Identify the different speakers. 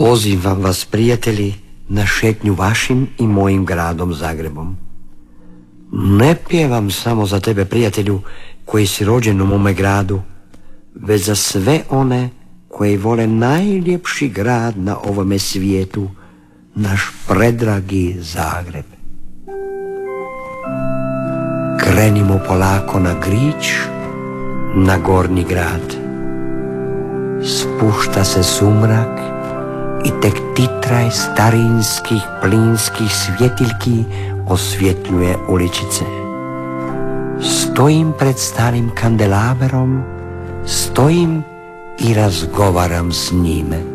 Speaker 1: Pozivam vas, prijatelji, na šetnju vašim i mojim gradom Zagrebom. Ne pjevam samo za tebe, prijatelju, koji si rođen u mome gradu, već za sve one koji vole najljepši grad na ovome svijetu, naš predragi Zagreb. Krenimo polako na Grič, na Gornji grad. Spušta se sumrak i tek titraj starinskih plinskih svjetiljki osvjetljuje uličice. Stojim pred starim kandelaberom, stojim i razgovaram s njime.